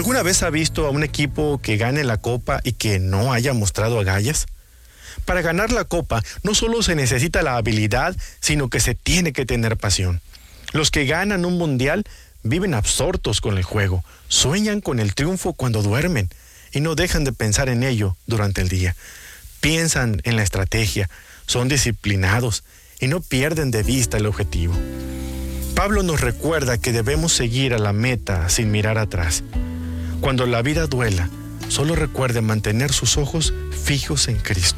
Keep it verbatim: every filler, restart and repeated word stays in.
¿Alguna vez ha visto a un equipo que gane la copa y que no haya mostrado agallas? Para ganar la copa no solo se necesita la habilidad, sino que se tiene que tener pasión. Los que ganan un mundial viven absortos con el juego, sueñan con el triunfo cuando duermen y no dejan de pensar en ello durante el día. Piensan en la estrategia, son disciplinados y no pierden de vista el objetivo. Pablo nos recuerda que debemos seguir a la meta sin mirar atrás. Cuando la vida duela, solo recuerde mantener sus ojos fijos en Cristo.